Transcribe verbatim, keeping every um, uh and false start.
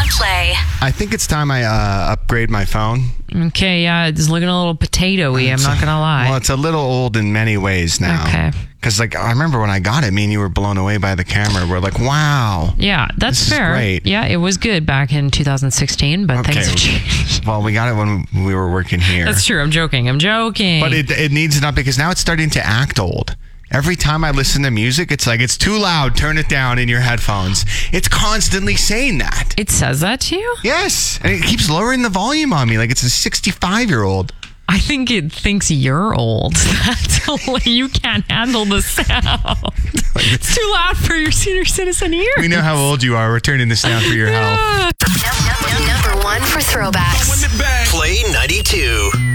on Play. I think it's time I uh, upgrade my phone. Okay, yeah, it's looking a little potatoey, I'm not going to lie. Well, it's a little old in many ways now. Okay. Because, like, I remember when I got it, me and you were blown away by the camera. We're like, wow. Yeah, that's this is fair. great. Yeah, it was good back in two thousand sixteen, but Okay. things have changed. Well, we got it when we were working here. That's true. I'm joking. I'm joking. But it, it needs it up because now it's starting to act old. Every time I listen to music, it's like, it's too loud. Turn it down in your headphones. It's constantly saying that. It says that to you? Yes. And it keeps lowering the volume on me like it's a sixty-five-year-old. I think it thinks you're old. That's like you can't handle the sound. It's too loud for your senior citizen ears. We know how old you are. We're turning this down for your health. Number one for throwbacks. Play ninety-two.